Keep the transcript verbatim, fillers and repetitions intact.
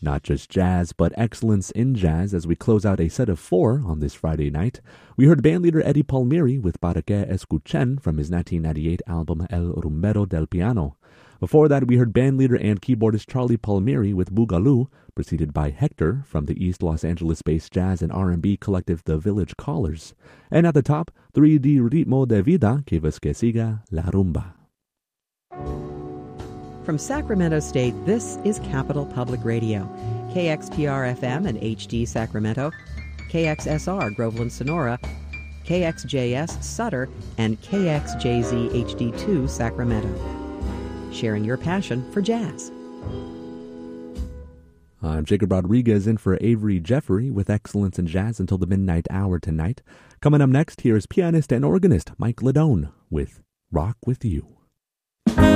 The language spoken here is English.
Not just jazz, but excellence in jazz as we close out a set of four on this Friday night. We heard bandleader Eddie Palmieri with Para Que Escuchen from his nineteen ninety-eight album El Rumbero del Piano. Before that, we heard bandleader and keyboardist Charlie Palmieri with Boogaloo, preceded by Hector from the East Los Angeles-based jazz and R and B collective The Village Callers. And at the top, three D Ritmo de Vida gave us Que Siga La Rumba. From Sacramento State, this is Capital Public Radio, K X P R F M and H D Sacramento, K X S R Groveland Sonora, K X J S Sutter, and K X J Z H D two Sacramento. Sharing your passion for jazz. I'm Jacob Rodriguez in for Avery Jeffrey with Excellence in Jazz until the midnight hour tonight. Coming up next, here is pianist and organist Mike Ladone with Rock With You.